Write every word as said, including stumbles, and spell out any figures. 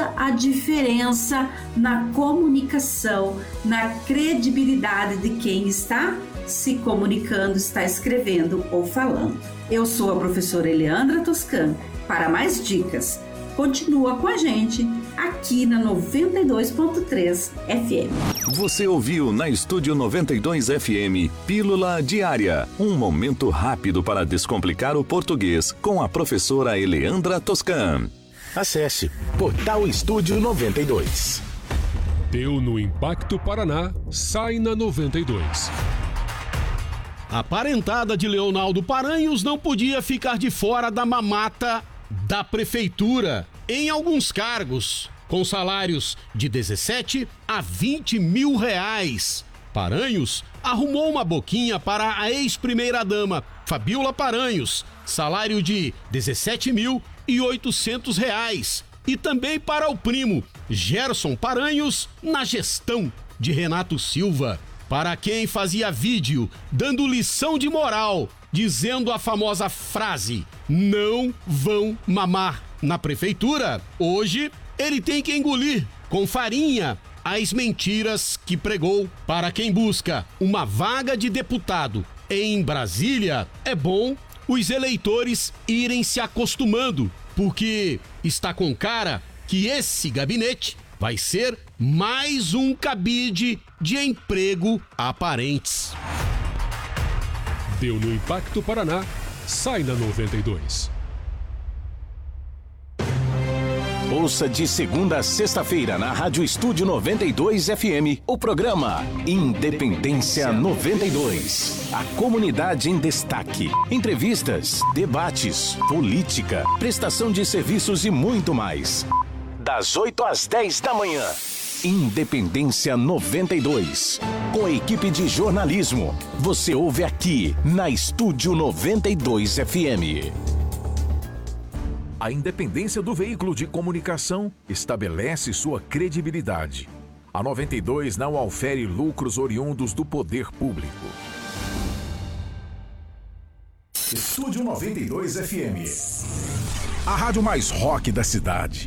toda a diferença na comunicação, na credibilidade de quem está se comunicando, está escrevendo ou falando. Eu sou a professora Eleandra Toscan. Para mais dicas, continua com a gente aqui na noventa e dois ponto três F M. Você ouviu na Estúdio noventa e dois F M Pílula Diária, um momento rápido para descomplicar o português com a professora Eleandra Toscan. Acesse Portal Estúdio noventa e dois. Deu no Impacto Paraná, sai na noventa e dois. A parentada de Leonardo Paranhos não podia ficar de fora da mamata da prefeitura em alguns cargos, com salários de dezessete a vinte mil reais. Paranhos arrumou uma boquinha para a ex-primeira-dama, Fabiola Paranhos, salário de dezessete mil e oitocentos reais. E também para o primo, Gerson Paranhos, na gestão de Renato Silva. Para quem fazia vídeo dando lição de moral, dizendo a famosa frase, não vão mamar na prefeitura, hoje ele tem que engolir com farinha as mentiras que pregou. Para quem busca uma vaga de deputado em Brasília, é bom os eleitores irem se acostumando, porque está com cara que esse gabinete vai ser mais um cabide de emprego aparentes. Deu no Impacto Paraná, sai na noventa e dois. Ouça de segunda a sexta-feira na Rádio Estúdio noventa e dois F M o programa Independência noventa e dois. A comunidade em destaque. Entrevistas, debates, política, prestação de serviços e muito mais. Das oito às dez da manhã. Independência noventa e dois. Com a equipe de jornalismo. Você ouve aqui na Estúdio noventa e dois F M. A independência do veículo de comunicação estabelece sua credibilidade. A noventa e dois não aufere lucros oriundos do poder público. Estúdio noventa e dois F M. A rádio mais rock da cidade.